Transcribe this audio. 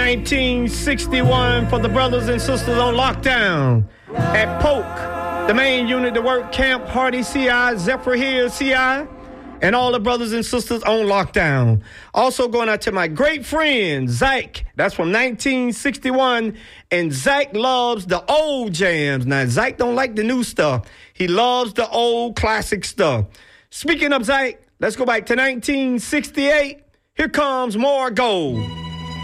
1961 for the brothers and sisters on lockdown at Polk, the main unit to work Camp Hardy CI, Zephyr Hill CI, and all the brothers and sisters on lockdown. Also going out to my great friend, Zach. That's from 1961. And Zach loves the old jams. Now, Zach don't like the new stuff. He loves the old classic stuff. Speaking of Zach, let's go back to 1968. Here comes more gold.